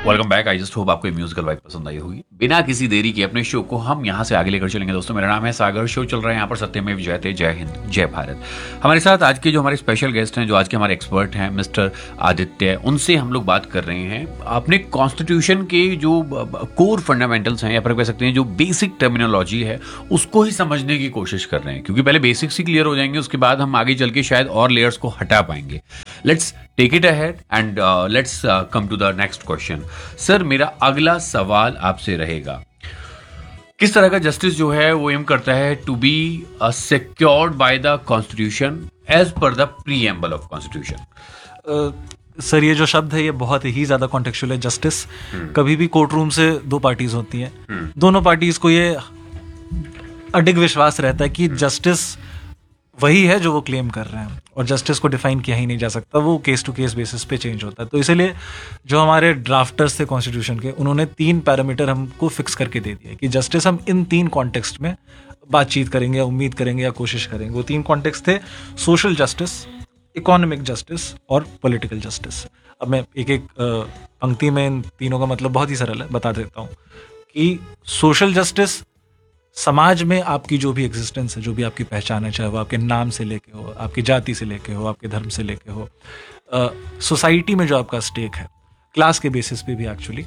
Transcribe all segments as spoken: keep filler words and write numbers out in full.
Welcome back. I just hope आपको ये musical vibe पसंद आई होगी। बिना किसी देरी के अपने शो को हम यहाँ से आगे लेकर चलेंगे। दोस्तों, मेरा नाम है सागर। शो चल रहा है यहाँ पर सत्यमेव जयते। जय हिंद, जय भारत। हमारे साथ आज के जो हमारे स्पेशल गेस्ट हैं, जो आज के हमारे एक्सपर्ट हैं, मिस्टर आदित्य, उनसे हम लोग बात कर रहे हैं अपने कॉन्स्टिट्यूशन के जो कोर फंडामेंटल्स हैं, या फिर कह सकते हैं जो बेसिक टर्मिनोलॉजी है, उसको ही समझने की कोशिश कर रहे हैं। क्योंकि पहले बेसिक्स ही क्लियर हो जाएंगे, उसके बाद हम आगे चल के शायद और लेयर्स को हटा पाएंगे। Let's take it ahead and let's come to the next question. Sir, मेरा अगला सवाल आपसे रहेगा, किस तरह का जस्टिस जो है वो एम करता है to be secured by the constitution as per the preamble of constitution? Sir, ये जो शब्द है ये बहुत ही ज्यादा कॉन्टेक्चुअल है। जस्टिस कभी भी कोर्ट रूम से दो पार्टीज होती हैं, दोनों पार्टीज को ये अडिग विश्वास रहता है कि जस्टिस वही है जो वो क्लेम कर रहे हैं, और जस्टिस को डिफाइन किया ही नहीं जा सकता, वो केस टू केस बेसिस पे चेंज होता है। तो इसलिए जो हमारे ड्राफ्टर्स थे कॉन्स्टिट्यूशन के, उन्होंने तीन पैरामीटर हमको फिक्स करके दे दिया कि जस्टिस हम इन तीन कॉन्टेक्स्ट में बातचीत करेंगे, उम्मीद करेंगे या कोशिश करेंगे। वो तीन कॉन्टेक्स्ट थे: सोशल जस्टिस, इकोनॉमिक जस्टिस और पॉलिटिकल जस्टिस। अब मैं एक एक पंक्ति में इन तीनों का मतलब बहुत ही सरल है, बता देता हूँ कि सोशल जस्टिस समाज में आपकी जो भी एग्जिस्टेंस है, जो भी आपकी पहचान है, चाहे वो आपके नाम से लेके हो, आपकी जाति से लेके हो, आपके धर्म से लेके हो, सोसाइटी में जो आपका स्टेक है, क्लास के बेसिस पे भी एक्चुअली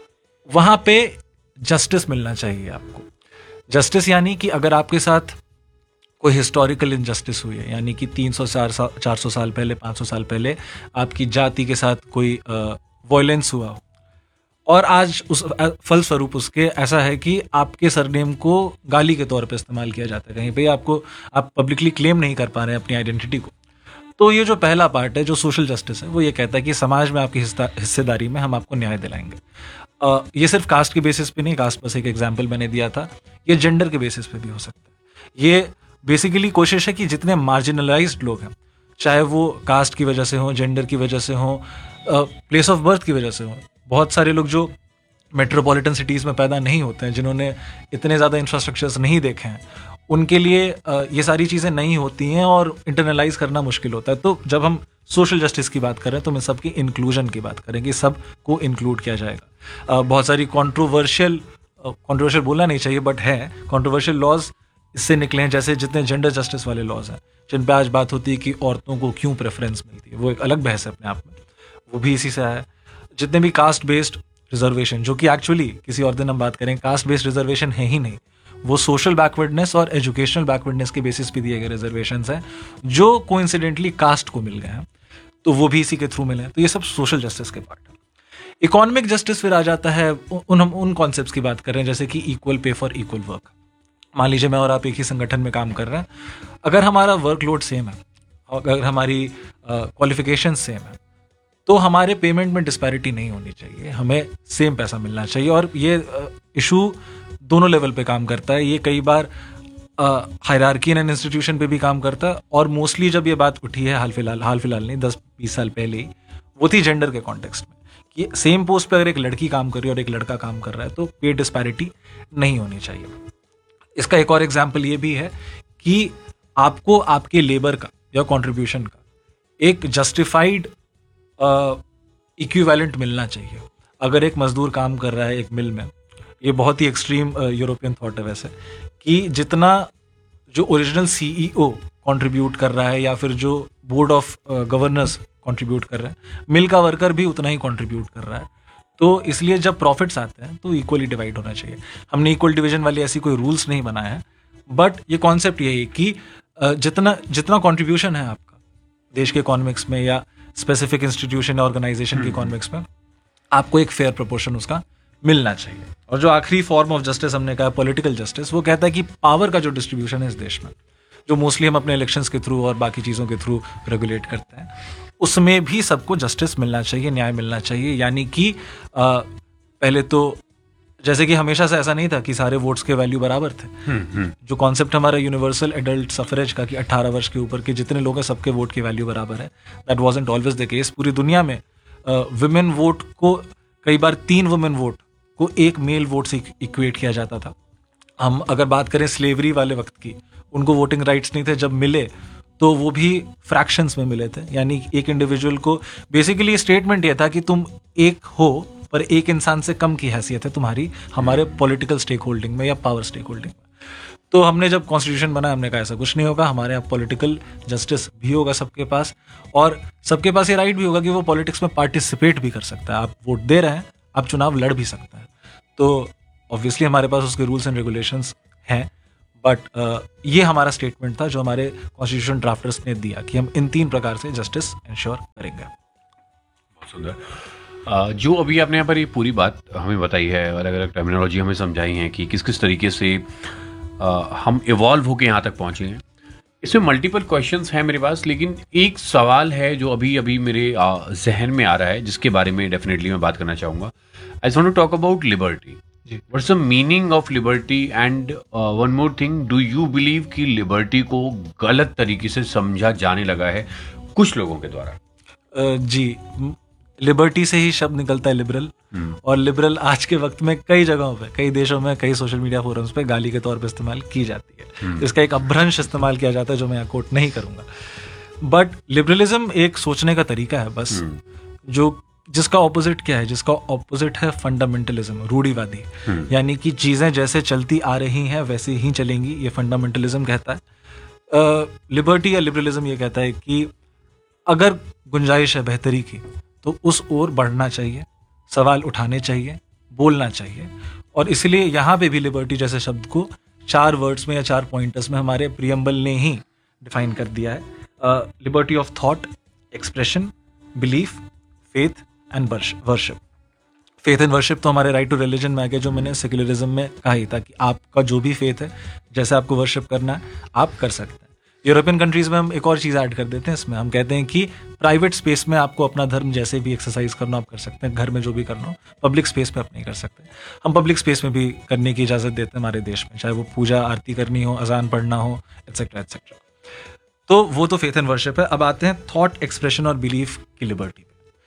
वहाँ पे जस्टिस मिलना चाहिए आपको। जस्टिस यानी कि अगर आपके साथ कोई हिस्टोरिकल इनजस्टिस हुई है, यानी कि तीन सौ चार सौ साल पहले, पाँच सौ साल पहले आपकी जाति के साथ कोई वायलेंस हुआ हो, और आज उस फलस्वरूप उसके ऐसा है कि आपके सरनेम को गाली के तौर पे इस्तेमाल किया जाता है, कहीं पे आपको आप पब्लिकली क्लेम नहीं कर पा रहे हैं अपनी आइडेंटिटी को, तो ये जो पहला पार्ट है जो सोशल जस्टिस है, वो ये कहता है कि समाज में आपकी हिस्सेदारी में हम आपको न्याय दिलाएंगे। आ, ये सिर्फ कास्ट के बेसिस पे नहीं, कास्ट बस एक एग्जाम्पल मैंने दिया था, ये जेंडर के बेसिस पे भी हो सकता है। ये बेसिकली कोशिश है कि जितने मार्जिनलाइज्ड लोग हैं, चाहे वो कास्ट की वजह से हों, जेंडर की वजह से हों, प्लेस ऑफ बर्थ की वजह से हों, बहुत सारे लोग जो मेट्रोपॉलिटन सिटीज़ में पैदा नहीं होते हैं, जिन्होंने इतने ज़्यादा इंफ्रास्ट्रक्चर्स नहीं देखे हैं, उनके लिए ये सारी चीज़ें नहीं होती हैं और इंटरनलाइज करना मुश्किल होता है। तो जब हम सोशल जस्टिस की बात करें तो मैं सबकी इंक्लूजन की बात करेंगे, सब को इंक्लूड किया जाएगा। बहुत सारी कॉन्ट्रोवर्शियल कॉन्ट्रोवर्शियल बोलना नहीं चाहिए बट है कॉन्ट्रोवर्शियल लॉज इससे निकले हैं, जैसे जितने जेंडर जस्टिस वाले लॉज हैं, जिन पर आज बात होती है कि औरतों को क्यों प्रेफरेंस मिलती है, वो एक अलग बहस है अपने आप में, वो भी इसी से आया है। जितने भी कास्ट बेस्ड रिजर्वेशन, जो कि एक्चुअली किसी और दिन हम बात करें, कास्ट बेस्ड रिजर्वेशन है ही नहीं, वो सोशल बैकवर्डनेस और एजुकेशनल बैकवर्डनेस के बेसिस पे दिए गए रिजर्वेशंस हैं, जो कोइंसिडेंटली कास्ट को मिल गए हैं, तो वो भी इसी के थ्रू मिले हैं। तो ये सब सोशल जस्टिस के पार्ट है। इकोनॉमिक जस्टिस फिर आ जाता है, उन हम उन कॉन्सेप्ट्स की बात कर रहे हैं, जैसे कि equal pay for equal work. मान लीजिए मैं और आप एक ही संगठन में काम कर रहे हैं, अगर हमारा वर्कलोड सेम है, अगर हमारी क्वालिफिकेशन सेम है, तो हमारे पेमेंट में डिस्पैरिटी नहीं होनी चाहिए, हमें सेम पैसा मिलना चाहिए। और ये इशू दोनों लेवल पे काम करता है, ये कई बार हायरार्की एंड इंस्टीट्यूशन पे भी काम करता है, और मोस्टली जब ये बात उठी है हाल फिलहाल हाल फिलहाल नहीं दस बीस साल पहले ही, वो थी जेंडर के कॉन्टेक्स्ट में, कि सेम पोस्ट पे अगर एक लड़की काम कर रही है और एक लड़का काम कर रहा है तो पे डिस्पैरिटी नहीं होनी चाहिए। इसका एक और एग्जाम्पल ये भी है कि आपको आपके लेबर का या कॉन्ट्रीब्यूशन का एक जस्टिफाइड इक्विवेलेंट uh, मिलना चाहिए। अगर एक मजदूर काम कर रहा है एक मिल में, ये बहुत ही एक्सट्रीम यूरोपियन थॉट है वैसे, कि जितना जो ओरिजिनल सीईओ कंट्रीब्यूट कर रहा है या फिर जो बोर्ड ऑफ गवर्नर्स कंट्रीब्यूट कर रहे हैं, मिल का वर्कर भी उतना ही कंट्रीब्यूट कर रहा है। तो इसलिए जब प्रॉफिट्स आते हैं तो इक्वली डिवाइड होना चाहिए। हमने इक्वल डिवीजन वाली ऐसी कोई रूल्स नहीं बनाए हैं, बट ये कॉन्सेप्ट यही है कि uh, जितना जितना कॉन्ट्रीब्यूशन है आपका देश के इकोनॉमिक्स में या स्पेसिफिक इंस्टीट्यूशन या ऑर्गेनाइजेशन के इकोनॉमिक्स में, आपको एक फेयर प्रोपोर्शन उसका मिलना चाहिए। और जो आखिरी फॉर्म ऑफ जस्टिस हमने कहा पॉलिटिकल जस्टिस, वो कहता है कि पावर का जो डिस्ट्रीब्यूशन है इस देश में, जो मोस्टली हम अपने इलेक्शंस के थ्रू और बाकी चीज़ों के थ्रू रेगुलेट करते हैं, उसमें भी सबको जस्टिस मिलना चाहिए, न्याय मिलना चाहिए। यानी कि पहले तो जैसे कि हमेशा से ऐसा नहीं था कि सारे वोट्स के वैल्यू बराबर थे। जो कॉन्सेप्ट हमारा यूनिवर्सल एडल्ट सफरेज का कि अठारह वर्ष के ऊपर के जितने लोग हैं सबके वोट की वैल्यू बराबर है, that wasn't always the case. पूरी दुनिया में वुमेन वोट को कई बार तीन वुमेन वोट को एक मेल वोट से इक्वेट किया जाता था। हम अगर बात करें स्लेवरी वाले वक्त की, उनको वोटिंग राइट्स नहीं थे, जब मिले तो वो भी फ्रैक्शंस में मिले थे, यानी एक इंडिविजुअल को बेसिकली स्टेटमेंट ये था कि तुम एक हो पर एक इंसान से कम की हैसियत है तुम्हारी हमारे पॉलिटिकल स्टेक होल्डिंग में या पावर स्टेक होल्डिंग में। तो हमने जब कॉन्स्टिट्यूशन बनाया हमने कहा ऐसा कुछ नहीं होगा, हमारे यहाँ पॉलिटिकल जस्टिस भी होगा सबके पास, और सबके पास ये राइट भी होगा कि वो पॉलिटिक्स में पार्टिसिपेट भी कर सकता है। आप वोट दे रहे हैं, आप चुनाव लड़ भी सकते हैं। तो ऑब्वियसली हमारे पास उसके रूल्स एंड रेगुलेशंस हैं, बट uh, ये हमारा स्टेटमेंट था जो हमारे कॉन्स्टिट्यूशन ड्राफ्टर्स ने दिया कि हम इन तीन प्रकार से जस्टिस इंश्योर करेंगे। बहुत सुंदर। uh, जो अभी आपने यहाँ पर ये पूरी बात हमें बताई है, अलग अलग टर्मिनोलॉजी हमें समझाई है कि किस किस तरीके से uh, हम इवॉल्व होकर यहाँ तक पहुँचे हैं, इसमें मल्टीपल क्वेश्चंस हैं मेरे पास, लेकिन एक सवाल है जो अभी अभी मेरे uh, जहन में आ रहा है, जिसके बारे में डेफिनेटली मैं बात करना चाहूँगा। I want to talk about liberty. What's the meaning of liberty and uh, one more thing, do you believe कि लिबर्टी को गलत तरीके से समझा जाने लगा है कुछ लोगों के द्वारा? uh, जी, लिबर्टी से ही शब्द निकलता है लिबरल, और लिबरल आज के वक्त में कई जगहों पे, कई देशों में, कई सोशल मीडिया फोरम्स पे गाली के तौर पे इस्तेमाल की जाती है। इसका एक अभ्रंश इस्तेमाल किया जाता है जो मैं यहाँ कोट नहीं करूंगा। बट लिबरलिज्म एक सोचने का तरीका है बस, जो जिसका ऑपोजिट क्या है, जिसका ऑपोजिट है फंडामेंटलिज्म, रूढ़िवादी। यानी कि चीजें जैसे चलती आ रही हैं वैसे ही चलेंगी, ये फंडामेंटलिज्म कहता है। लिबर्टी uh, या लिबरलिज्म ये कहता है कि अगर गुंजाइश है बेहतरी की तो उस ओर बढ़ना चाहिए, सवाल उठाने चाहिए, बोलना चाहिए। और इसलिए यहाँ पे भी लिबर्टी जैसे शब्द को चार वर्ड्स में या चार पॉइंटर्स में हमारे प्रियम्बल ने ही डिफाइन कर दिया है। Liberty of thought, expression, belief, faith and worship. Faith and worship तो हमारे राइट टू रिलीजन में आ गया, जो मैंने सेक्युलरिज्म में कहा ही था कि आपका जो भी फेथ है, जैसे आपको वर्शिप करना है आप कर सकते हैं। यूरोपियन कंट्रीज में हम एक और चीज़ ऐड कर देते हैं इसमें, हम कहते हैं कि प्राइवेट स्पेस में आपको अपना धर्म जैसे भी एक्सरसाइज करना आप कर सकते हैं, घर में जो भी करना हो, पब्लिक स्पेस में आप नहीं कर सकते। हम पब्लिक स्पेस में भी करने की इजाज़त देते हैं हमारे देश में, चाहे वो पूजा आरती करनी हो, अजान पढ़ना हो, एट्सेट्रा एट्सेट्रा। तो वो तो फेथ एंड वर्शिप है। अब आते हैं थॉट, एक्सप्रेशन और बिलीफ की लिबर्टी।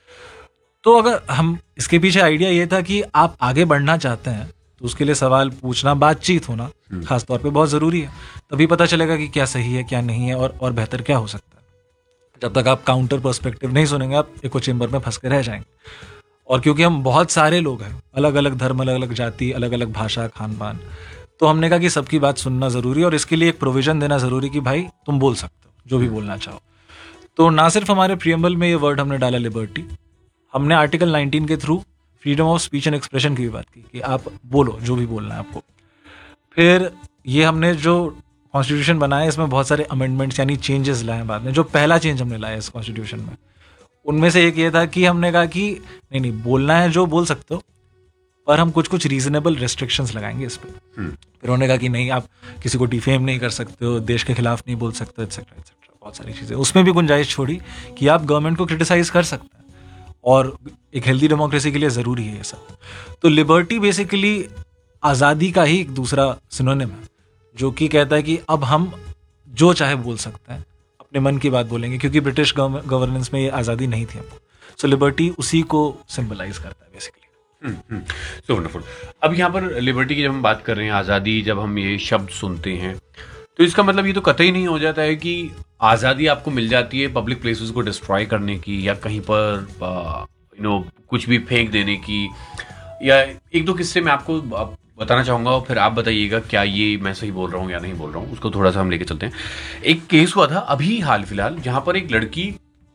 तो अगर हम इसके पीछे आइडिया ये था कि आप आगे बढ़ना चाहते हैं तो उसके लिए सवाल पूछना, बातचीत होना खास तौर पे बहुत ज़रूरी है, तभी पता चलेगा कि क्या सही है क्या नहीं है और और बेहतर क्या हो सकता है। जब तक आप काउंटर पर्सपेक्टिव नहीं सुनेंगे आप इको चेम्बर में फंस के रह जाएंगे। और क्योंकि हम बहुत सारे लोग हैं, अलग अलग धर्म, अलग अलग जाति, अलग अलग भाषा, खान पान, तो हमने कहा कि सबकी बात सुनना ज़रूरी है और इसके लिए एक प्रोविज़न देना ज़रूरी कि भाई तुम बोल सकते हो जो भी बोलना चाहो। तो ना सिर्फ हमारे प्रियम्बल में ये वर्ड हमने डाला लिबर्टी, हमने आर्टिकल नाइनटीन के through freedom of speech and expression की भी बात की कि आप बोलो जो भी बोलना है आपको। फिर ये हमने जो कॉन्स्टिट्यूशन बनाया इसमें बहुत सारे अमेंडमेंट्स यानी चेंजेस लाए बाद में। जो पहला चेंज हमने लाया इस कॉन्स्टिट्यूशन में, उनमें से एक ये था कि हमने कहा कि नहीं नहीं बोलना है जो बोल सकते हो, पर हम कुछ कुछ रीजनेबल रेस्ट्रिक्शंस लगाएंगे इस पर। फिर उन्होंने कहा कि नहीं आप किसी को डिफेम नहीं कर सकते हो, देश के खिलाफ नहीं बोल सकते, एक्सेट्रा एक्सेट्रा, बहुत सारी चीज़ें। उसमें भी गुंजाइश छोड़ी कि आप गवर्नमेंट को क्रिटिसाइज कर सकते हैं और एक हेल्दी डेमोक्रेसी के लिए ज़रूरी है ये सब। तो लिबर्टी बेसिकली आज़ादी का ही एक दूसरा सिनोनिम है, जो कि कहता है कि अब हम जो चाहे बोल सकते हैं, अपने मन की बात बोलेंगे, क्योंकि ब्रिटिश गवर्नेंस में ये आज़ादी नहीं थी हमको। सो लिबर्टी उसी को सिंबलाइज करता है बेसिकली। So wonderful. अब यहाँ पर लिबर्टी की जब हम बात कर रहे हैं, आज़ादी, जब हम ये शब्द सुनते हैं तो इसका मतलब ये तो कतई नहीं हो जाता है कि आज़ादी आपको मिल जाती है पब्लिक प्लेसेस को डिस्ट्रॉय करने की या कहीं पर यू नो कुछ भी फेंक देने की। या एक दो किस्से मैं आपको बताना चाहूँगा और फिर आप बताइएगा क्या ये मैं सही बोल रहा हूँ या नहीं बोल रहा हूँ, उसको थोड़ा सा हम लेके चलते हैं। एक केस हुआ था अभी हाल फिलहाल जहाँ पर एक लड़की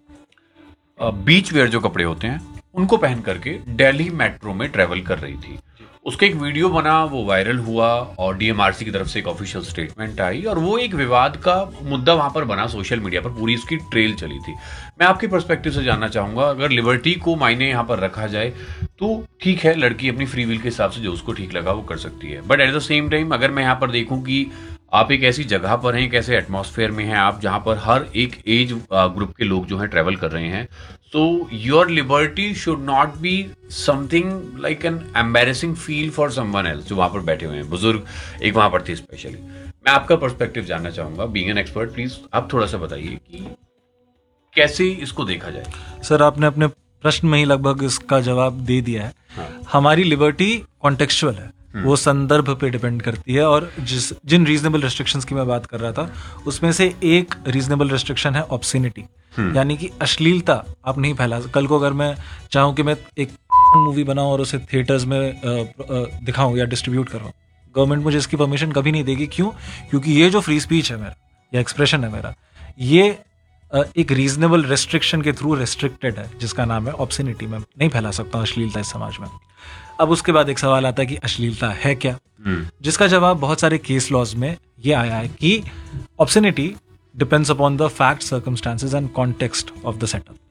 बीच वेयर जो कपड़े होते हैं उनको पहन करके दिल्ली मेट्रो में ट्रेवल कर रही थी। उसका एक वीडियो बना, वो वायरल हुआ और डीएमआरसी की तरफ से एक ऑफिशियल स्टेटमेंट आई और वो एक विवाद का मुद्दा वहां पर बना, सोशल मीडिया पर पूरी इसकी ट्रेल चली थी। मैं आपके पर्सपेक्टिव से जानना चाहूंगा, अगर लिबर्टी को मायने यहाँ पर रखा जाए तो ठीक है, लड़की अपनी फ्री विल के हिसाब से जो उसको ठीक लगा वो कर सकती है, but at the same time अगर मैं यहाँ पर देखूँ कि आप एक ऐसी जगह पर हैं, एक ऐसे एटमॉस्फेयर में हैं आप जहाँ पर हर एक एज ग्रुप के लोग जो हैं ट्रेवल कर रहे हैं, so your liberty should not be something like an embarrassing feel for someone else जो वहां पर बैठे हुए हैं, बुजुर्ग एक वहां पर थे स्पेशली। मैं आपका पर्सपेक्टिव जानना चाहूंगा, बीइंग एन एक्सपर्ट, प्लीज आप थोड़ा सा बताइए कि कैसे इसको देखा जाए। सर आपने अपने प्रश्न में ही लगभग इसका जवाब दे दिया है। हाँ। हमारी लिबर्टी कॉन्टेक्चुअल है, वो संदर्भ पे डिपेंड करती है और जिस जिन रीजनेबल रेस्ट्रिक्शंस की मैं बात कर रहा था उसमें से एक रीजनेबल रेस्ट्रिक्शन है ऑब्सिनिटी, यानी कि अश्लीलता आप नहीं फैला। कल को अगर मैं चाहूँ कि मैं एक मूवी बनाऊं और उसे थिएटर्स में दिखाऊं या डिस्ट्रीब्यूट करवाऊं, गवर्नमेंट मुझे इसकी परमिशन कभी नहीं देगी। क्यों? क्योंकि ये जो फ्री स्पीच है मेरा या एक्सप्रेशन है मेरा, ये एक रीजनेबल रेस्ट्रिक्शन के थ्रू रेस्ट्रिक्टेड है, जिसका नाम है ऑब्ससिनिटी। मैं नहीं फैला सकता अश्लीलता इस समाज में। अब उसके बाद एक सवाल आता है कि अश्लीलता है क्या, जिसका जवाब बहुत सारे केस लॉज में ये आया है कि ऑब्ससिनिटी depends upon the fact, circumstances and context of the setup.